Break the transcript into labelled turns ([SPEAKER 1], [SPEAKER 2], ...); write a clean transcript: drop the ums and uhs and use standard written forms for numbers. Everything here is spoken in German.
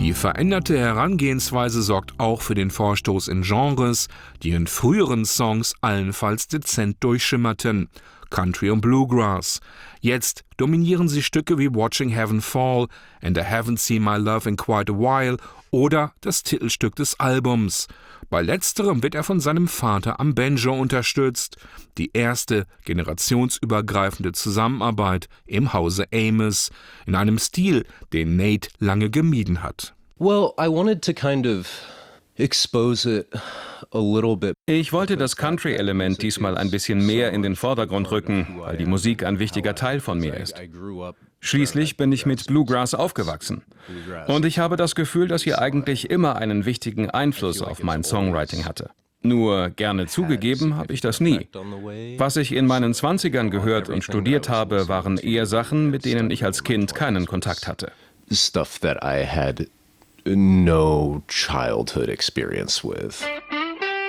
[SPEAKER 1] Die veränderte Herangehensweise sorgt auch für den Vorstoß in Genres, die in früheren Songs allenfalls dezent durchschimmerten. Country und Bluegrass. Jetzt dominieren sie Stücke wie Watching Heaven Fall, And I Haven't Seen My Love in Quite a While oder das Titelstück des Albums. Bei letzterem wird er von seinem Vater am Banjo unterstützt. Die erste generationsübergreifende Zusammenarbeit im Hause Amos, in einem Stil, den Nate lange gemieden hat.
[SPEAKER 2] Well, I wanted to kind of expose it a little bit.
[SPEAKER 3] Ich wollte das Country-Element diesmal ein bisschen mehr in den Vordergrund rücken, weil die Musik ein wichtiger Teil von mir ist. Schließlich bin ich mit Bluegrass aufgewachsen. Und ich habe das Gefühl, dass sie eigentlich immer einen wichtigen Einfluss auf mein Songwriting hatte. Nur gerne zugegeben habe ich das nie. Was ich in meinen 20ern gehört und studiert habe, waren eher Sachen, mit denen ich als Kind keinen Kontakt hatte.
[SPEAKER 2] Stuff that I had no childhood experience with.